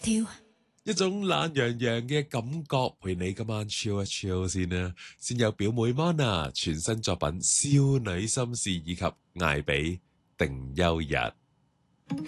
跳。 一種懶洋洋嘅感覺，陪你今晚 chill 一 chill 先啦。先有表妹 Mona 全新作品《少女心事》以及艾比定休日。